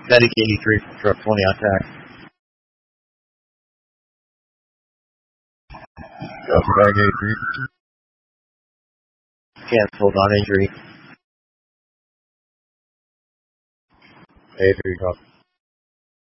Medic 83 from truck 20 on tack. Copy, Medic 83. Canceled on injury. 83, copy.